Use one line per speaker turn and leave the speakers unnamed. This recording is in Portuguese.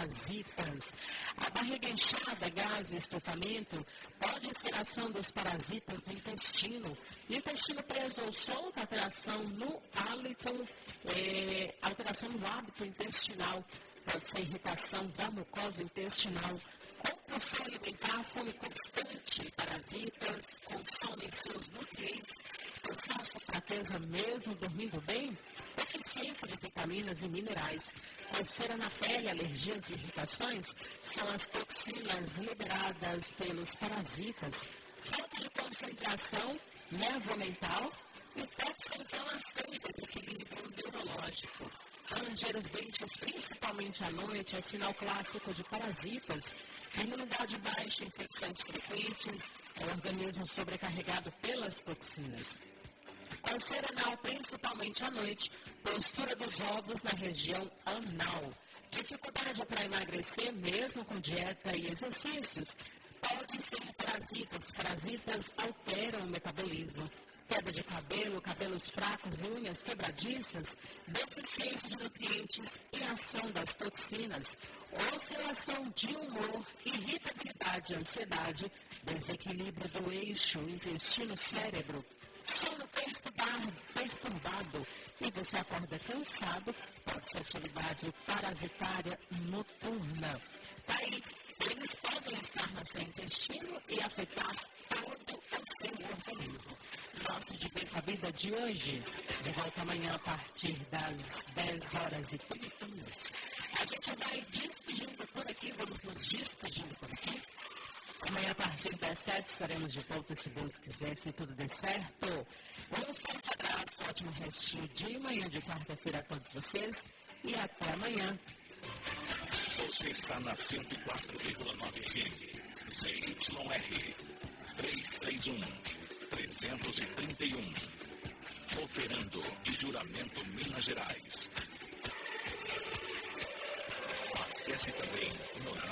parasitas. A barriga inchada, gases e estufamento pode ser ação dos parasitas no intestino. Intestino preso ou solto, alteração no hálito, alteração no hábito intestinal. Pode ser irritação da mucosa intestinal. Compulsão alimentar, fome constante, parasitas, consomem seus nutrientes, cansaço, fraqueza mesmo dormindo bem, deficiência de vitaminas e minerais, coceira na pele, alergias e irritações, são as toxinas liberadas pelos parasitas, falta de concentração, nervo mental e toxo-inflamação e desequilíbrio neurológico. Ranger os dentes, principalmente à noite, é sinal clássico de parasitas. Imunidade baixa, infecções frequentes, é o organismo sobrecarregado pelas toxinas. Coceira anal, principalmente à noite, postura dos ovos na região anal. Dificuldade para emagrecer, mesmo com dieta e exercícios, pode ser parasitas. Parasitas alteram o metabolismo. Queda de cabelo, cabelos fracos e unhas quebradiças, deficiência de nutrientes e ação das toxinas, oscilação de humor, irritabilidade, ansiedade, desequilíbrio do eixo intestino-cérebro, sono perturbado e você acorda cansado, pode ser atividade parasitária noturna. Daí, eles podem estar no seu intestino e afetar todo o seu organismo. Nosso De Bem com a Vida de hoje, de volta amanhã a partir das 10 horas e 30 minutos. A gente vai despedindo por aqui, vamos nos despedindo por aqui. Amanhã a partir das 7 estaremos de volta, se Deus quiser, se tudo der certo. Um forte abraço, um ótimo restinho de manhã de quarta-feira a todos vocês e até amanhã.
Você está na 104,9 FM, ZYR 331, operando e Juramento Minas Gerais. Acesse também no